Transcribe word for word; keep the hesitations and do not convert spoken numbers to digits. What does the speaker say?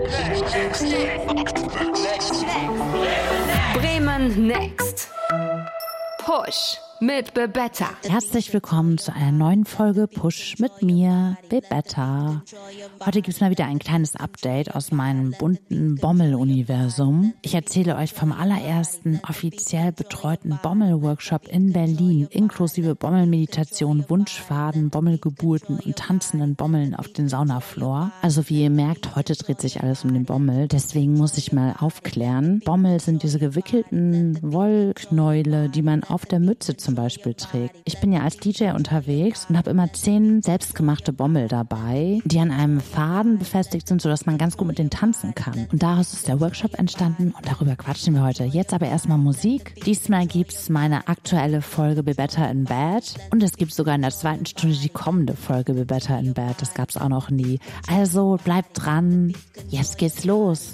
Bremen Next. Push mit Bebetta. Herzlich willkommen zu einer neuen Folge Push mit mir, Bebetta. Heute gibt es mal wieder ein kleines Update aus meinem bunten Bommel-Universum. Ich erzähle euch vom allerersten offiziell betreuten Bommel-Workshop in Berlin, inklusive Bommel-Meditation, Wunschfaden, Bommelgeburten und tanzenden Bommeln auf den Saunafloor. Also wie ihr merkt, heute dreht sich alles um den Bommel. Deswegen muss ich mal aufklären. Bommel sind diese gewickelten Wollknäule, die man auf der Mütze zum Beispiel trägt. Ich bin ja als D J unterwegs und habe immer zehn selbstgemachte Bommel dabei, die an einem Faden befestigt sind, sodass man ganz gut mit denen tanzen kann. Und daraus ist der Workshop entstanden und darüber quatschen wir heute. Jetzt aber erstmal Musik. Diesmal gibt's meine aktuelle Folge Bebetta in Bed und es gibt sogar in der zweiten Stunde die kommende Folge Bebetta in Bed. Das gab's auch noch nie. Also bleibt dran. Jetzt geht's los.